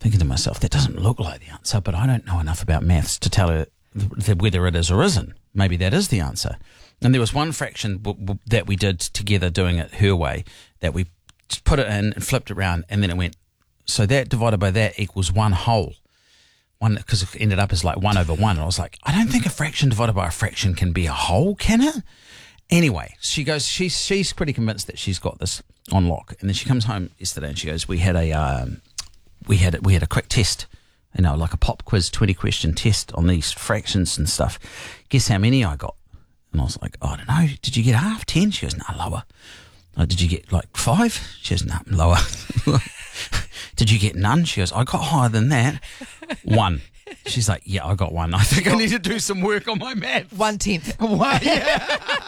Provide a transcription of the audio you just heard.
thinking to myself, that doesn't look like the answer, but I don't know enough about maths to tell her whether it is or isn't. Maybe that is the answer. And there was one fraction that we did together doing it her way, that we put it in and flipped it around, and then it went, so that divided by that equals 1 whole. Because it ended up as like 1 over 1. And I was like, I don't think a fraction divided by a fraction can be a whole, can it? Anyway, she goes, she's pretty convinced that she's got this on lock. And then she comes home yesterday and she goes, we had a quick test, like a pop quiz 20-question test on these fractions and stuff. Guess how many I got? And I was like, I don't know. Did you get half, 10? She goes, no, lower. Did you get like 5? She goes, no, lower. Did you get none? She goes, I got higher than that. 1. She's like, yeah, I got 1. I think I need to do some work on my math. 1/10. Why? Yeah.